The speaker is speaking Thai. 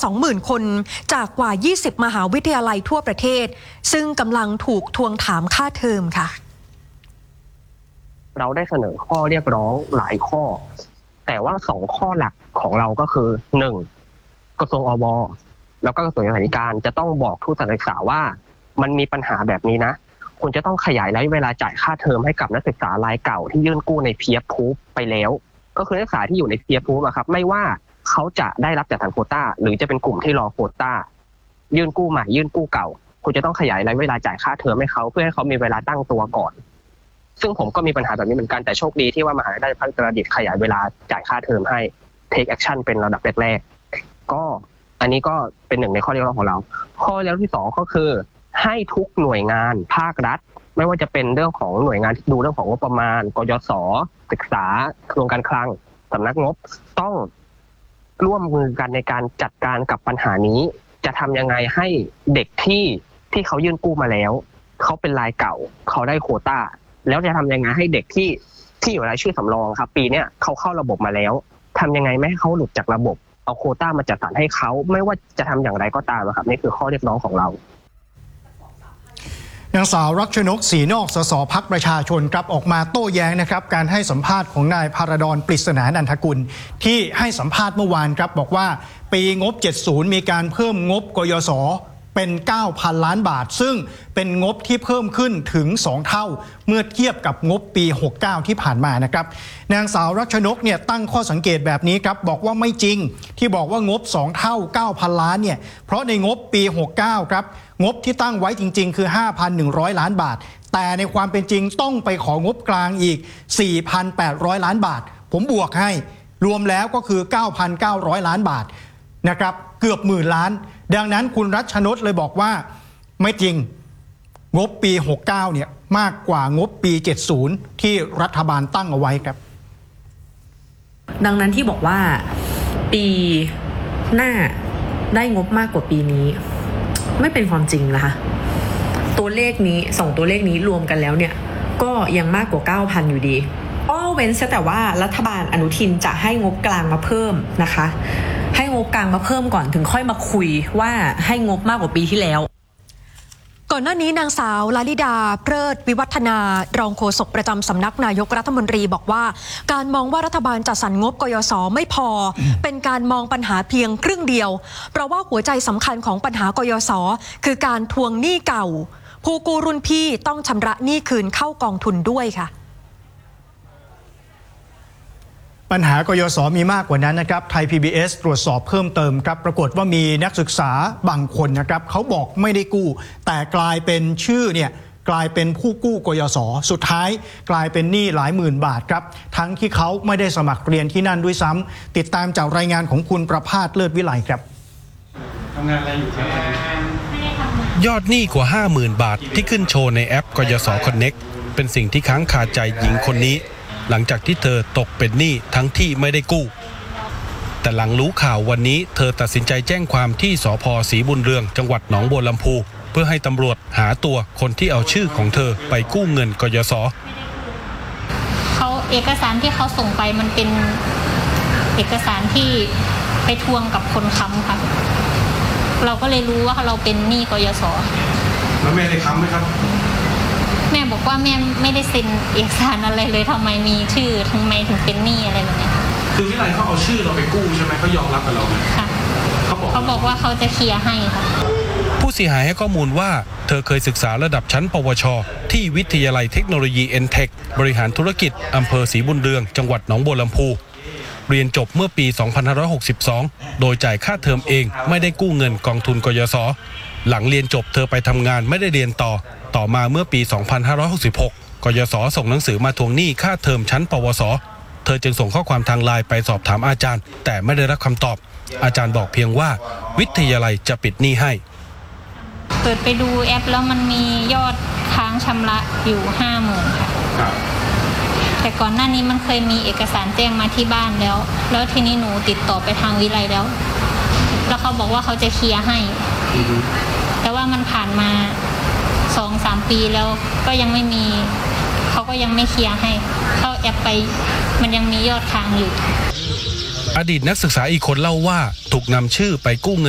20,000 คนจากกว่า 20 มหาวิทยาลัยทั่วประเทศซึ่งกำลังถูกทวงถามค่าเทอมค่ะเราได้เสนอข้อเรียกร้องหลายข้อแต่ว่า2ข้อหลักของเราก็คือ1กระทรวงอบแล้วก็กระทรวงศึกษาธิการจะต้องบอกทุกสถานศึกษาว่ามันมีปัญหาแบบนี้นะคุณจะต้องขยายระยะเวลาจ่ายค่าเทอมให้กับนักศึกษารายเก่าที่ยื่นกู้ในเพียร์พูฟไปแล้วก็คือนักศึกษาที่อยู่ในเพียร์พูฟครับไม่ว่าเขาจะได้รับจัดสรรโควต้าหรือจะเป็นกลุ่มที่รอโควต้ายื่นกู้ใหม่ยื่นกู้เก่าคุณจะต้องขยายระยะเวลาจ่ายค่าเทอมให้เขาเพื่อให้เขามีเวลาตั้งตัวก่อนซึ่งผมก็มีปัญหาแบบนี้เหมือนกันแต่โชคดีที่ว่ามหาวิทยาลัยพระอุตรดิตถ์ขยายเวลาจ่ายค่าเทอมให้ take action เป็นระดับแรกๆก็อันนี้ก็เป็นหนึ่งในข้อเรียกร้องของเราข้อเรียกร้องที่2ก็คือให้ทุกหน่วยงานภาครัฐไม่ว่าจะเป็นเรื่องของหน่วยงานที่ดูเรื่องของงบประมาณกยศศึกษากระทรวงการคลังสำนักงบต้องร่วมมือกันในการจัดการกับปัญหานี้จะทำยังไงให้เด็กที่เขายื่นกู้มาแล้วเขาเป็นรายเก่าเขาได้โควต้าแล้วจะทำยังไงให้เด็กที่อยู่รายชื่อสำรองครับปีนี้เขาเข้าระบบมาแล้วทำยังไงไม่ให้เขาหลุดจากระบบเอาโควต้ามาจัดสรรให้เขาไม่ว่าจะทำอย่างไรก็ตามครับนี่คือข้อเรียกร้องของเรานางสาวรักชนกศรีนอกสสพรรคประชาชนครับออกมาโต้แย้งนะครับการให้สัมภาษณ์ของนายภารดรปริศนานันทกุลที่ให้สัมภาษณ์เมื่อวานครับบอกว่าปีงบ70มีการเพิ่มงบกยศเป็น 9,000 ล้านบาทซึ่งเป็นงบที่เพิ่มขึ้นถึง2เท่าเมื่อเทียบกับงบปี69ที่ผ่านมานะครับนางสาวรักชนกเนี่ยตั้งข้อสังเกตแบบนี้ครับบอกว่าไม่จริงที่บอกว่างบ2เท่า 9,000 ล้านเนี่ยเพราะในงบปี69ครับงบที่ตั้งไว้จริงๆคือ 5,100 ล้านบาทแต่ในความเป็นจริงต้องไปของบกลางอีก 4,800 ล้านบาทผมบวกให้รวมแล้วก็คือ 9,900 ล้านบาทนะครับเกือบ10,000 ล้านดังนั้นคุณรัชนกเลยบอกว่าไม่จริงงบปี69เนี่ยมากกว่างบปี70ที่รัฐบาลตั้งเอาไว้ครับดังนั้นที่บอกว่าปีหน้าได้งบมากกว่าปีนี้ไม่เป็นความจริงนะคะตัวเลขนี้2ตัวเลขนี้รวมกันแล้วเนี่ยก็ยังมากกว่า 9,000 อยู่ดีเว้นแต่ว่ารัฐบาลอนุทินจะให้งบกลางมาเพิ่มนะคะให้งบกลางมาเพิ่มก่อนถึงค่อยมาคุยว่าให้งบมากกว่าปีที่แล้วก่อนหน้านี้นางสาวลลิดาเพลิดวิวัฒนารองโฆษกประจำสำนักนายกรัฐมนตรีบอกว่าการมองว่ารัฐบาลจัดสรรงบกยศไม่พอเป็นการมองปัญหาเพียงครึ่งเดียวเพราะว่าหัวใจสำคัญของปัญหากยศคือการทวงหนี้เก่าผู้กู้รุ่นพี่ต้องชำระหนี้คืนเข้ากองทุนด้วยค่ะปัญหากยศมีมากกว่านั้นนะครับไทย PBS ตรวจสอบเพิ่มเติมครับปรากฏว่ามีนักศึกษาบางคนนะครับเขาบอกไม่ได้กู้แต่กลายเป็นชื่อเนี่ยกลายเป็นผู้กู้กยศสุดท้ายกลายเป็นหนี้หลายหมื่นบาทครับทั้งที่เขาไม่ได้สมัครเรียนที่นั่นด้วยซ้ำติดตามจากรายงานของคุณประภาสเลิศวิไลครับทำงานอะไรอยู่ครับยอดหนี้กว่า 50,000 บาทที่ขึ้นโชว์ในแอปกยศคอนเน็กเป็นสิ่งที่ค้างคาใจหญิงคนนี้หลังจากที่เธอตกเป็นหนี้ทั้งที่ไม่ได้กู้แต่หลังรู้ข่าววันนี้เธอตัดสินใจแจ้งความที่สภ.ศรีบุญเรืองจังหวัดหนองบัวลำพูเพื่อให้ตำรวจหาตัวคนที่เอาชื่อของเธอไปกู้เงินกยศเขาเอกสารที่เขาส่งไปมันเป็นเอกสารที่ไปทวงกับคนค้ำค่ะเราก็เลยรู้ว่าเราเป็นหนี้กยศแล้วแม่ได้ค้ำไหมครับแม่บอกว่าแม่ไม่ได้เซ็นเอกสารอะไรเลยทำไมมีชื่อทำไมถึงเป็นหนี้อะไรแบบนี้คือวิไลเขาเอาชื่อเราไปกู้ใช่ไหมเขายอมรับกับเราไหมค่ะเขาบอกว่าเขาจะเคลียร์ให้ค่ะผู้เสียหายให้ข้อมูลว่าเธอเคยศึกษาระดับชั้นปวชที่วิทยาลัยเทคโนโลยีเอ็นเทคบริหารธุรกิจอำเภอศรีบุญเรืองจังหวัดหนองบัวลำพูเรียนจบเมื่อปี 2562 โดยจ่ายค่าเทอมเองไม่ได้กู้เงินกองทุนกยศหลังเรียนจบเธอไปทำงานไม่ได้เรียนต่อมาเมื่อปี 2566 กยศส่งหนังสือมาทวงหนี้ค่าเทอมชั้นปวสเธอจึงส่งข้อความทางไลน์ไปสอบถามอาจารย์แต่ไม่ได้รับคำตอบอาจารย์บอกเพียงว่าวิทยาลัยจะปิดหนี้ให้เปิดไปดูแอปแล้วมันมียอดค้างชำระอยู่ 50,000 ค่ะแต่ก่อนหน้านี้มันเคยมีเอกสารแจ้งมาที่บ้านแล้วทีนี้หนูติดต่อไปทางวิไลแล้วเขาบอกว่าเขาจะเคลียร์ให้แต่ว่ามันผ่านมา 2-3 ปีแล้วก็ยังไม่มีเขาก็ยังไม่เคลียร์ให้เข้าแอปไปมันยังมียอดค้างอยู่อดีตนักศึกษาอีกคนเล่าว่าถูกนำชื่อไปกู้เงิน